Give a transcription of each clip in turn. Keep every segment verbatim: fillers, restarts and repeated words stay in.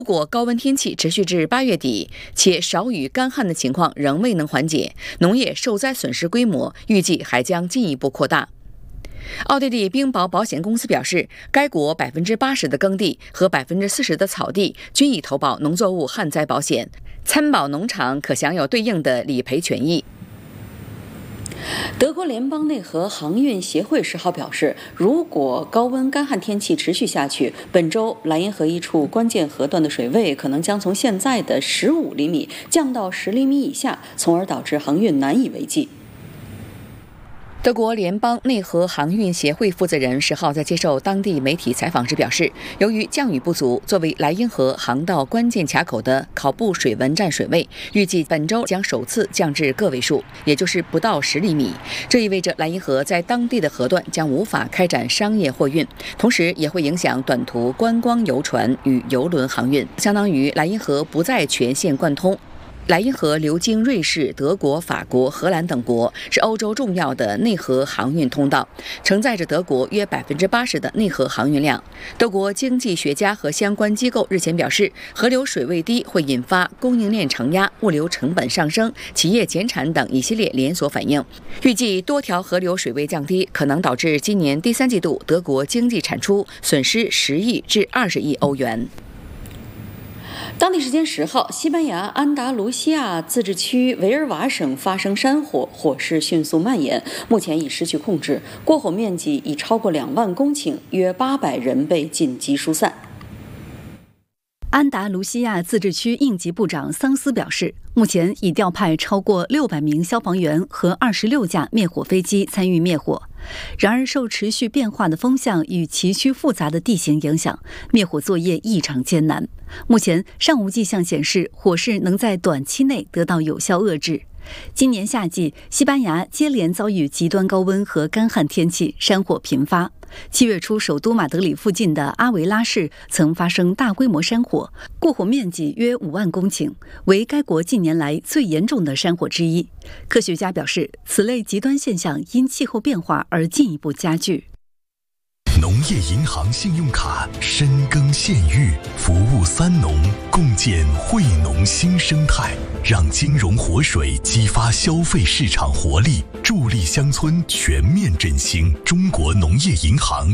如果高温天气持续至八月底，且少雨干旱的情况仍未能缓解，农业受灾损失规模预计还将进一步扩大。奥地利冰雹保险公司表示，该国百分之八十的耕地和百分之四十的草地均已投保农作物旱灾保险，参保农场可享有对应的理赔权益。 德国联邦内河航运协会十号表示，如果高温干旱天气持续下去，本周莱茵河一处关键河段的水位可能将从现在的十五厘米降到十厘米以下，从而导致航运难以为继。 德国联邦内河航运协会负责人十号在接受当地媒体采访时表示，由于降雨不足，作为莱茵河航道关键卡口的考布水文站水位预计本周将首次降至个位数，也就是不到十厘米。这意味着莱茵河在当地的河段将无法开展商业货运，同时也会影响短途观光游船与邮轮航运，相当于莱茵河不再全线贯通。莱茵河流经瑞士、德国、法国、荷兰等国，是欧洲重要的内河航运通道，承载着德国约百分之八十的内河航运量。德国经济学家和相关机构日前表示，河流水位低会引发供应链承压、物流成本上升、企业减产等一系列连锁反应。预计多条河流水位降低，可能导致今年第三季度德国经济产出损失十亿至二十亿欧元。 当地时间十号，西班牙安达卢西亚自治区维尔瓦省发生山火，火势迅速蔓延，目前已失去控制，过火面积已超过两万公顷，约八百人被紧急疏散。 安达卢西亚自治区应急部长桑斯表示，目前已调派超过六百名消防员和二十六架灭火飞机参与灭火。然而，受持续变化的风向与崎岖复杂的地形影响，灭火作业异常艰难。目前尚无迹象显示火势能在短期内得到有效遏制。今年夏季，西班牙接连遭遇极端高温和干旱天气，山火频发。七月初，首都马德里附近的阿维拉市曾发生大规模山火，过火面积约五万公顷，为该国近年来最严重的山火之一。科学家表示，此类极端现象因气候变化而进一步加剧。 农业银行信用卡深耕县域，服务三农，共建惠农新生态，让金融活水激发消费市场活力，助力乡村全面振兴。中国农业银行。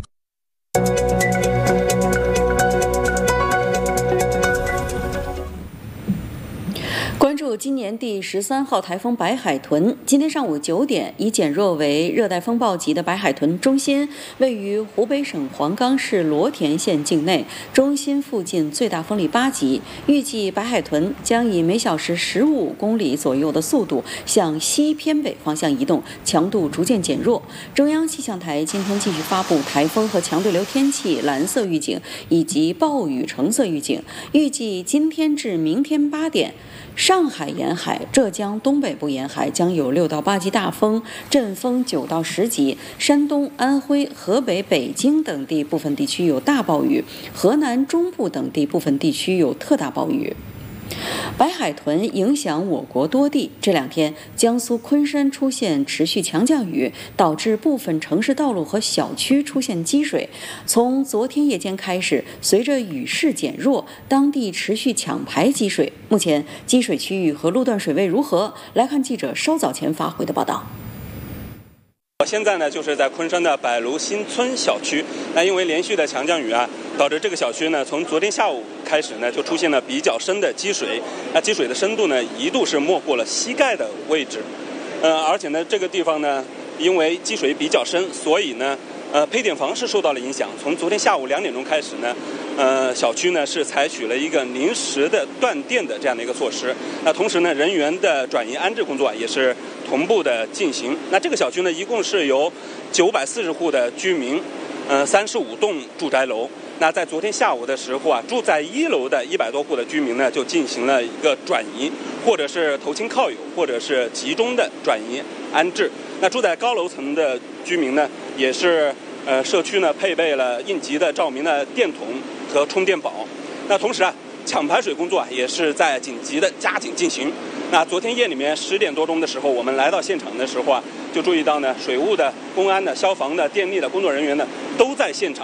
关注今年第十三号台风白海豚。今天上午九点，已减弱为热带风暴级的白海豚中心位于湖北省黄冈市罗田县境内，中心附近最大风力八级。预计白海豚将以每小时十五公里左右的速度向西偏北方向移动，强度逐渐减弱。中央气象台今天继续发布台风和强对流天气蓝色预警以及暴雨橙色预警。预计今天至明天八点，上海沿海、浙江东北部沿海将有六到八级大风，阵风九到十级；山东、安徽、河北、北京等地部分地区有大暴雨，河南中部等地部分地区有特大暴雨。白海豚影响我国多地，这两天江苏昆山出现持续强降雨，导致部分城市道路和小区出现积水。从昨天夜间开始，随着雨势减弱，当地持续抢排积水。目前积水区域和路段水位如何？来看记者稍早前发回的报道。 我现在呢，就是在昆山的百卢新村小区。那因为连续的强降雨啊，导致这个小区呢，从昨天下午开始呢，就出现了比较深的积水。那积水的深度呢，一度是没过了膝盖的位置。呃，而且呢，这个地方呢，因为积水比较深，所以呢，呃，配电房是受到了影响。从昨天下午两点钟开始呢，呃，小区呢是采取了一个临时的断电的这样的一个措施。那同时呢，人员的转移安置工作也是同步的进行。那这个小区呢，一共是由九百四十户的居民，呃，三十五栋住宅楼。那在昨天下午的时候啊，住在一楼的一百多户的居民呢，就进行了一个转移，或者是投亲靠友，或者是集中的转移安置。那住在高楼层的居民呢，也是呃社区呢配备了应急的照明的电筒和充电宝。那同时啊，抢排水工作啊也是在紧急的加紧进行。那昨天夜里面十点多钟的时候，我们来到现场的时候啊，就注意到呢，水务的、公安的、消防的、电力的工作人员呢都在现场。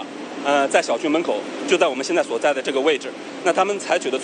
呃，在小区门口，就在我们现在所在的这个位置。那他们采取的